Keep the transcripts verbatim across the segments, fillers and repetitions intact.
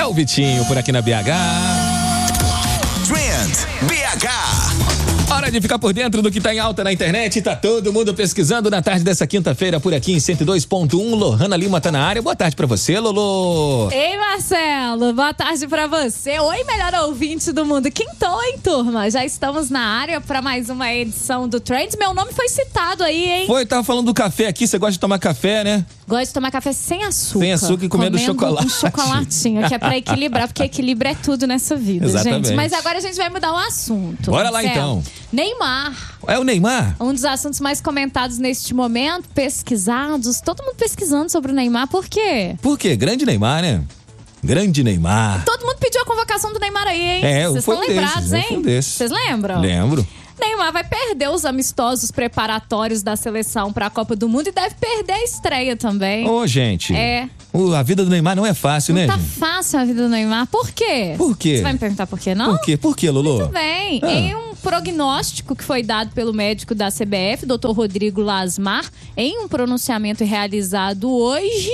o Vitinho por aqui na B H. Trend B H. Hora de ficar por dentro do que tá em alta na internet. Tá todo mundo pesquisando na tarde dessa quinta-feira por aqui em cento e dois ponto um. Lohana Lima tá na área. Boa tarde pra você, Lolo. Ei, Marcelo. Boa tarde pra você. Oi, melhor ouvinte do mundo. Quintou, hein, turma? Já estamos na área pra mais uma edição do Trends. Meu nome foi citado aí, hein? Foi, tava falando do café aqui. Você gosta de tomar café, né? Gosto de tomar café sem açúcar. Sem açúcar e comendo, comendo chocolate. um chocolatinho, que é pra equilibrar, porque equilíbrio é tudo nessa vida, Exatamente. gente. Mas agora a gente vai mudar o assunto. Bora lá, Marcelo. então. Neymar. É o Neymar? Um dos assuntos mais comentados neste momento, pesquisados. Todo mundo pesquisando sobre o Neymar. Por quê? Por quê? Grande Neymar, né? Grande Neymar. Todo mundo pediu a convocação do Neymar aí, hein? É, Vocês foi estão um lembrados, desses, hein? foi um desses. Vocês lembram? Lembro. Neymar vai perder os amistosos preparatórios da seleção para a Copa do Mundo e deve perder a estreia também. Ô, gente. É. O, a vida do Neymar não é fácil, não né, tá gente? fácil a vida do Neymar. Por quê? Por quê? Você vai me perguntar por quê, não? Por quê? Por quê, Lolo? Muito bem. Ah. Em um prognóstico que foi dado pelo médico da C B F, doutor Rodrigo Lasmar, em um pronunciamento realizado hoje,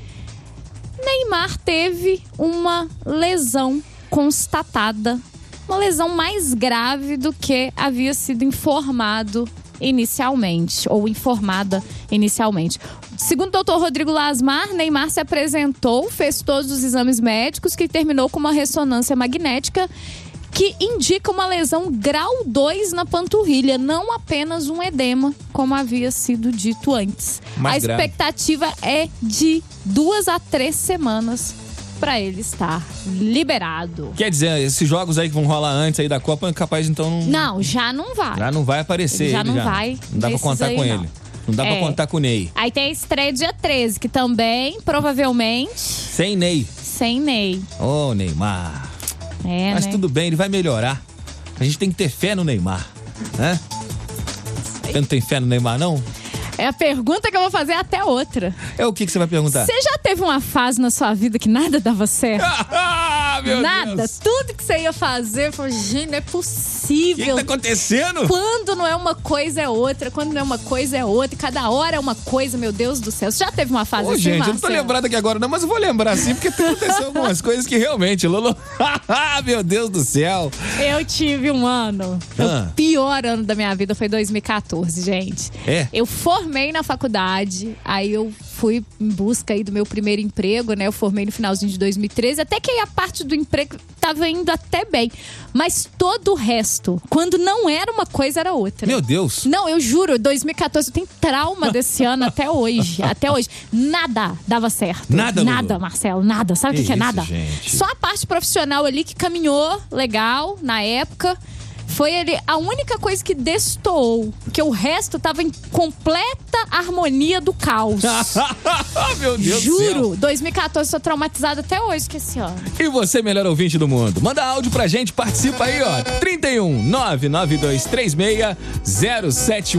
Neymar teve uma lesão constatada. Uma lesão mais grave do que havia sido informado inicialmente, ou informada inicialmente. Segundo o doutor Rodrigo Lasmar, Neymar se apresentou, fez todos os exames médicos, que terminou com uma ressonância magnética que indica uma lesão grau dois na panturrilha, não apenas um edema, como havia sido dito antes. Mais a grave. expectativa é de duas a três semanas para ele estar liberado. Quer dizer, esses jogos aí que vão rolar antes aí da Copa, capaz então não... Não, já não vai. Já não vai aparecer Ele já ele, não já. vai Não dá pra nesses contar aí, com não. ele. Não dá É. pra contar com o Ney. Aí tem a estreia dia treze, que também, provavelmente, Sem Ney. sem Ney. Ô, Neymar. É, Mas né? tudo bem, ele vai melhorar. A gente tem que ter fé no Neymar, né? Você não tem fé no Neymar, não? É a pergunta que eu vou fazer até outra. É o que, que você vai perguntar? Você já teve uma fase na sua vida que nada dava certo? Ah, meu Nada. Deus. Tudo que você ia fazer, eu falei, gente, não é O que, que possível. tá acontecendo? Quando não é uma coisa, é outra. Quando não é uma coisa, é outra. E cada hora é uma coisa, meu Deus do céu. Você já teve uma fase Ô, assim, gente, eu não tô Marcelo? lembrado aqui agora não, mas eu vou lembrar sim, porque aconteceu algumas coisas que realmente, Lolo... meu Deus do céu. Eu tive um ano. Ah. O pior ano da minha vida foi dois mil e catorze, gente. É? Eu formei na faculdade, aí eu fui em busca aí do meu primeiro emprego, né? Eu formei no finalzinho de dois mil e treze, até que aí a parte do emprego tava indo até bem. Mas todo o resto, quando não era uma coisa, era outra. Meu Deus. Não, eu juro, dois mil e catorze, eu tenho trauma desse ano até hoje. Até hoje. Nada dava certo. Nada, Lulu? Nada, Marcelo, nada. Sabe o Que que, que é isso, nada? gente? Só a parte profissional ali que caminhou legal na época. Foi ele a única coisa que destoou. Porque o resto tava em completa harmonia do caos. Meu Deus do céu. Juro, dois mil e catorze, sou traumatizada até hoje com esse ano. E você, melhor ouvinte do mundo, manda áudio pra gente, participa aí, ó. trinta e um, nove nove dois três seis, zero sete